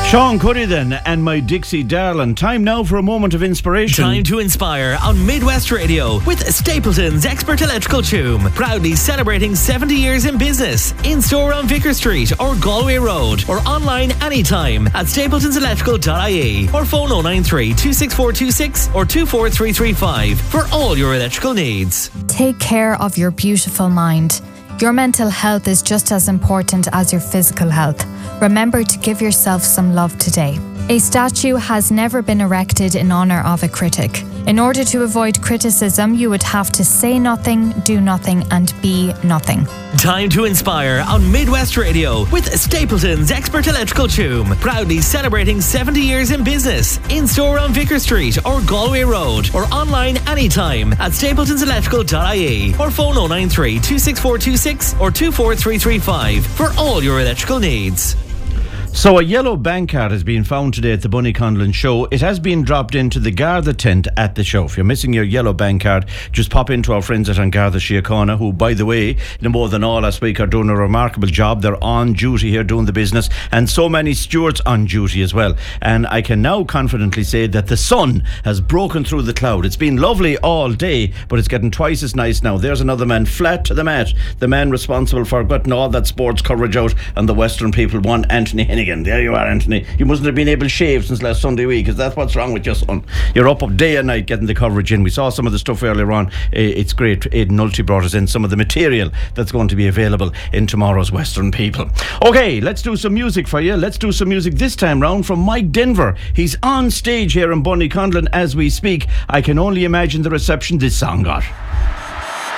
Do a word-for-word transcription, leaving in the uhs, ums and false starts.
Sean Cuddy then, and My Dixie Darling. Time now for a moment of inspiration. Time to inspire on Midwest Radio with Stapleton's Expert Electrical Tune. Proudly celebrating seventy years in business. In store on Vicar Street or Galway Road, or online anytime at stapletons electrical dot I E, or phone oh nine three, two six four two six or two four three three five for all your electrical needs. Take care of your beautiful mind. Your mental health is just as important as your physical health. Remember to give yourself some love today. A statue has never been erected in honour of a critic. In order to avoid criticism, you would have to say nothing, do nothing, and be nothing. Time to inspire on Midwest Radio with Stapleton's Expert Electrical Tune. Proudly celebrating seventy years in business. In store on Vicar Street or Galway Road, or online anytime at stapletons electrical dot I E, or phone oh nine three, two six four two six or two four three three five for all your electrical needs. So a yellow bank card has been found today at the Bunny Conlon show. It has been dropped into the Garda tent at the show. If you're missing your yellow bank card, just pop into our friends at An Garda Síochána, who, by the way, no more than all last week, are doing a remarkable job. They're on duty here doing the business, and so many stewards on duty as well. And I can now confidently say that the sun has broken through the cloud. It's been lovely all day, but it's getting twice as nice now. There's another man flat to the mat, the man responsible for getting all that sports coverage out on the Western people, one Anthony Hennigan. There you are, Anthony. You mustn't have been able to shave since last Sunday week. Is that what's wrong with your son? You're up up day and night getting the coverage in. We saw some of the stuff earlier on. It's great. Aidan Nulty brought us in some of the material that's going to be available in tomorrow's Western People. Okay, let's do some music for you. Let's do some music this time round from Mike Denver. He's on stage here in Bunny Conlon as we speak. I can only imagine the reception this song got.